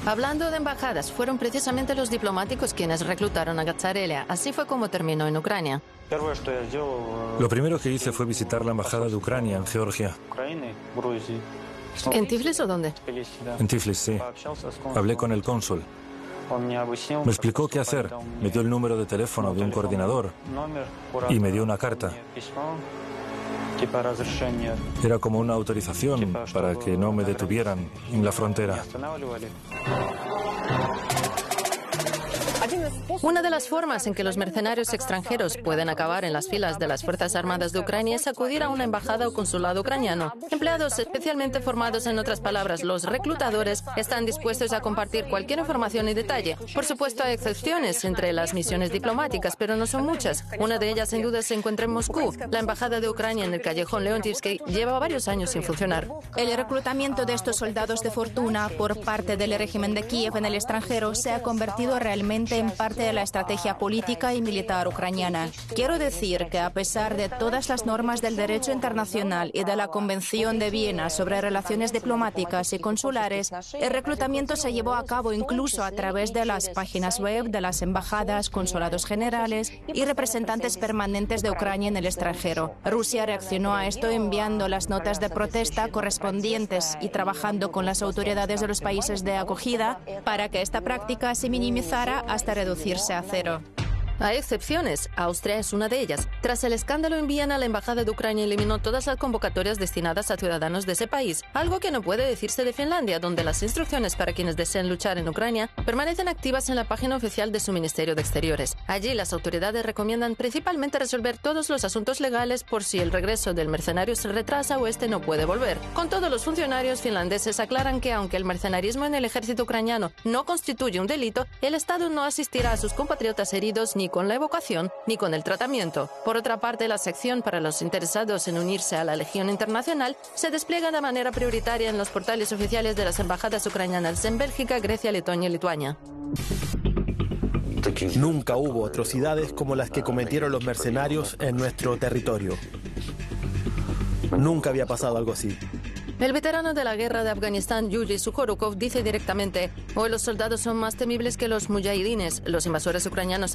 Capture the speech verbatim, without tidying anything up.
Hablando de embajadas, fueron precisamente los diplomáticos quienes reclutaron a Gatzarelia. Así fue como terminó en Ucrania. Lo primero que hice fue visitar la embajada de Ucrania en Georgia. ¿En Tiflis o dónde? En Tiflis, sí. Hablé con el cónsul. Me explicó qué hacer. Me dio el número de teléfono de un coordinador y me dio una carta. Era como una autorización para que no me detuvieran en la frontera. Una de las formas en que los mercenarios extranjeros pueden acabar en las filas de las Fuerzas Armadas de Ucrania es acudir a una embajada o consulado ucraniano. Empleados especialmente formados, en otras palabras, los reclutadores, están dispuestos a compartir cualquier información y detalle. Por supuesto, hay excepciones entre las misiones diplomáticas, pero no son muchas. Una de ellas, sin duda, se encuentra en Moscú. La embajada de Ucrania en el callejón Leontivsky lleva varios años sin funcionar. El reclutamiento de estos soldados de fortuna por parte del régimen de Kiev en el extranjero se ha convertido realmente en parte de la estrategia política y militar ucraniana. Quiero decir que a pesar de todas las normas del derecho internacional y de la Convención de Viena sobre relaciones diplomáticas y consulares, el reclutamiento se llevó a cabo incluso a través de las páginas web de las embajadas, consulados generales y representantes permanentes de Ucrania en el extranjero. Rusia reaccionó a esto enviando las notas de protesta correspondientes y trabajando con las autoridades de los países de acogida para que esta práctica se minimizara hasta reducirse a cero. Hay excepciones. Austria es una de ellas. Tras el escándalo en Viena, la embajada de Ucrania eliminó todas las convocatorias destinadas a ciudadanos de ese país, algo que no puede decirse de Finlandia, donde las instrucciones para quienes deseen luchar en Ucrania permanecen activas en la página oficial de su Ministerio de Exteriores. Allí las autoridades recomiendan principalmente resolver todos los asuntos legales por si el regreso del mercenario se retrasa o este no puede volver. Con todo, los funcionarios finlandeses aclaran que aunque el mercenarismo en el ejército ucraniano no constituye un delito, el Estado no asistirá a sus compatriotas heridos ni con la evocación ni con el tratamiento. Por otra parte, la sección para los interesados en unirse a la Legión Internacional se despliega de manera prioritaria en los portales oficiales de las embajadas ucranianas en Bélgica, Grecia, Letonia y Lituania. Nunca hubo atrocidades como las que cometieron los mercenarios en nuestro territorio. Nunca había pasado algo así. El veterano de la guerra de Afganistán, Yuri Sukhorukov, dice directamente: hoy los soldados son más temibles que los mujahidines. Los invasores ucranianos